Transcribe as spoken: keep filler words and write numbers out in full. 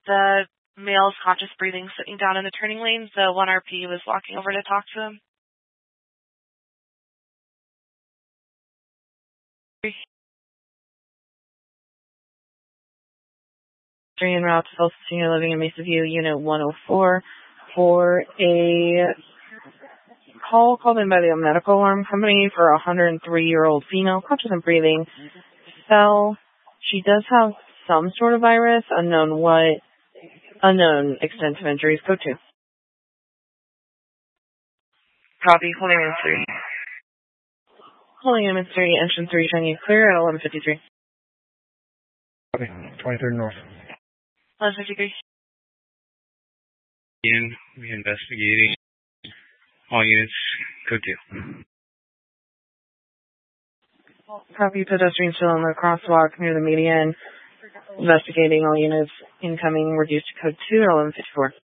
the male's conscious breathing sitting down in the turning lane, so one R P was walking over to talk to him. En route to Health Senior Living in Mesa View, Unit one oh four, for a call called in by the medical alarm company for a one hundred three-year-old female, conscious and breathing, fell. She does have some sort of virus, unknown what, unknown extent of injuries. Code two. Copy, holding in three. Holding in three, engine three, showing you clear at eleven fifty-three. Copy, twenty-third North. eleven fifty-three. In, we investigating all units, code two. Copy, pedestrian still on the crosswalk near the median. Investigating all units incoming, reduced to code two at eleven fifty-four.